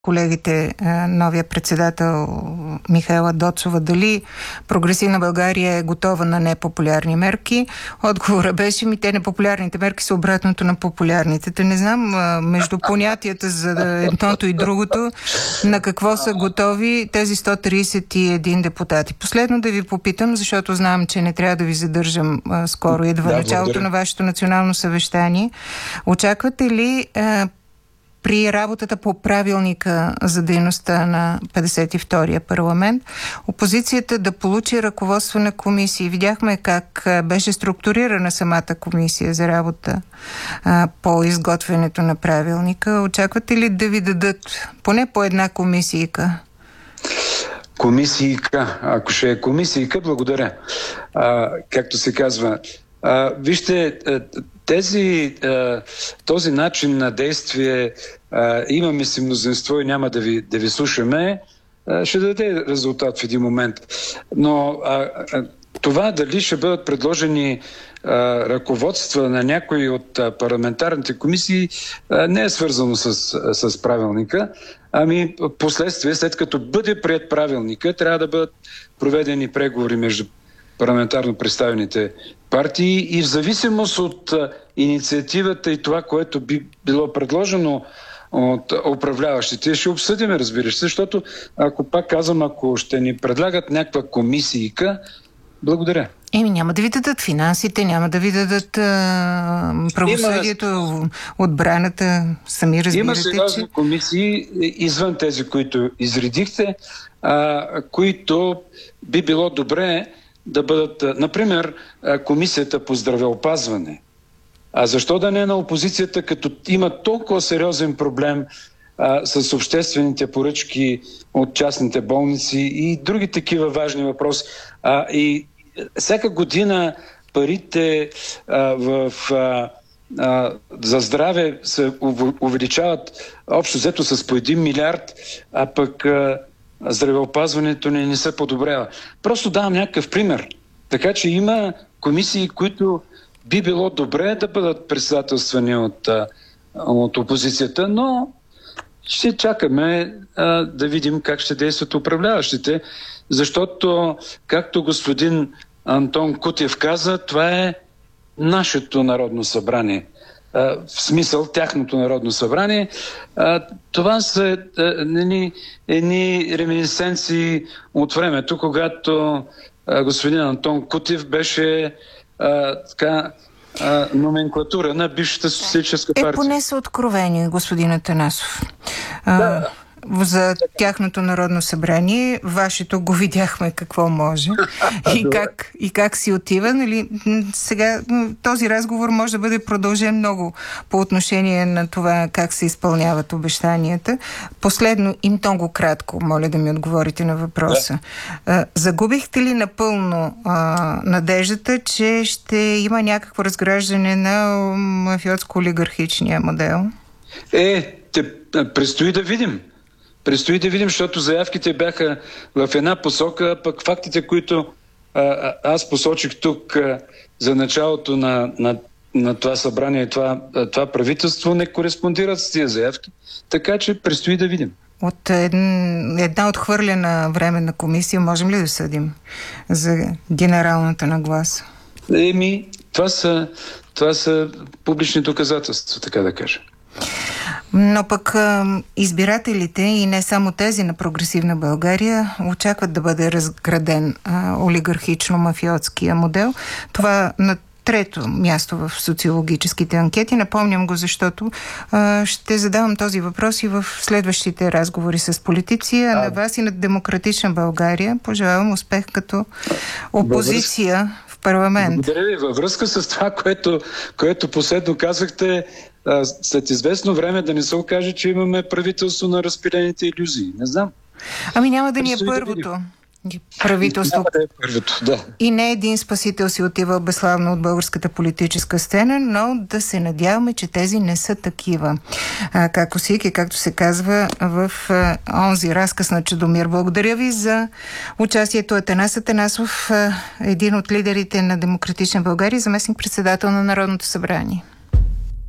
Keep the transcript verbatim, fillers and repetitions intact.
колегите, новия председател Михаела Доцова, дали Прогресивна България е готова на непопулярни мерки. Отговорът беше ми, те непопулярните мерки са обратното на популярните. Те не знам между понятията за едното и другото на какво са готови тези сто тридесет и един депутати. Последно да ви попитам, защото знам, че не трябва да ви задържам а, скоро идва да, началото благодаря. На вашето национално съвещание. Очаквате ли а, при работата по правилника за дейността на петдесет и втория парламент, опозицията да получи ръководство на комисии? Видяхме как беше структурирана самата комисия за работа а, по изготвянето на правилника. Очаквате ли да ви дадат поне по една комисийка? Комисийка. Ако ще е комисийка, благодаря. А, както се казва. А, вижте, тези, този начин на действие, имаме си мнозинство и няма да ви, да ви слушаме, ще даде резултат в един момент. Но а, това дали ще бъдат предложени а, ръководства на някои от а, парламентарните комисии, а, не е свързано с, с правилника. Ами последствие, след като бъде приет правилника, трябва да бъдат проведени преговори между парламентарно представените партии и в зависимост от а, инициативата и това, което би било предложено от управляващите, ще обсъдим, разбираш се, защото ако пак казвам, ако ще ни предлагат някаква комисийка, благодаря. Еми, няма да ви дадат финансите, няма да ви дадат а, правосъдието, има, отбраната, сами разбирате, има сериозни че... комисии, извън тези, които изредихте, а, които би било добре да бъдат, например, комисията по здравеопазване. А защо да не на опозицията, като има толкова сериозен проблем а, с обществените поръчки от частните болници и други такива важни въпроси. А, и всяка година парите а, в, а, а, за здраве се увеличават общо взето с по един милиард, а пък а, здравеопазването не, не се подобрява. Просто давам някакъв пример. Така че има комисии, които би било добре да бъдат председателствани от, от опозицията, но ще чакаме а, да видим как ще действат управляващите, защото, както господин Антон Кутев каза, това е нашето Народно събрание. А, в смисъл, тяхното Народно събрание. А, това са едни, едни реминисценции от времето, когато а, господин Антон Кутев беше а, така а, номенклатура на бившата социалистическа партия. Е, поне са откровени, господин Атанасов. А, да. За тяхното Народно събрание, вашето го видяхме какво може и как, и как си отива. Нали? Сега този разговор може да бъде продължен много по отношение на това как се изпълняват обещанията. Последно и много кратко, моля да ми отговорите на въпроса. Да. Загубихте ли напълно а, надеждата, че ще има някакво разграждане на мафиотско-олигархичния модел? Е, те, предстои да видим. Предстои да видим, защото заявките бяха в една посока, а пък фактите, които а, аз посочих тук а, за началото на, на, на това събрание, това, това правителство, не кореспондират с тия заявки. Така че предстои да видим. От една отхвърлена временна комисия можем ли да съдим за генералната нагласа? Еми, това са, това са публични доказателства, така да кажа. Но пък избирателите и не само тези на Прогресивна България очакват да бъде разграден олигархично-мафиотския модел. Това на трето място в социологическите анкети. Напомням го, защото а, ще задавам този въпрос и в следващите разговори с политици. А на вас и на Демократична България пожелавам успех като опозиция в парламент. Благодаря ви. Във връзка с това, което, което последно казахте, след известно време да не се окаже, че имаме правителство на разпилените илюзии. Не знам. Ами няма да ни е първото правителство. Няма да е първото, да. И не един спасител си отива безславно от българската политическа сцена, но да се надяваме, че тези не са такива. А, както си, както се казва в а, онзи разказ на Чудомир. Благодаря ви за участието. Атанас Атанасов, а, един от лидерите на Демократична България, заместник председател на Народното събрание.